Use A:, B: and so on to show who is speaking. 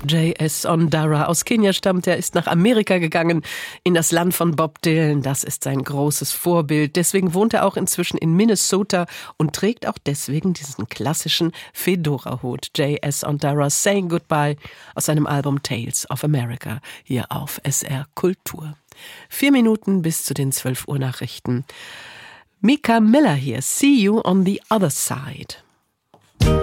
A: J.S. Ondara aus Kenia stammt. Er ist nach Amerika gegangen, in das Land von Bob Dylan. Das ist sein großes Vorbild. Deswegen wohnt er auch inzwischen in Minnesota und trägt auch deswegen diesen klassischen Fedora-Hut. J.S. Ondara, Saying Goodbye aus seinem Album Tales of America, hier auf SR Kultur. 4 Minuten bis zu den 12 Uhr Nachrichten. Mika Miller hier, See You on the Other Side.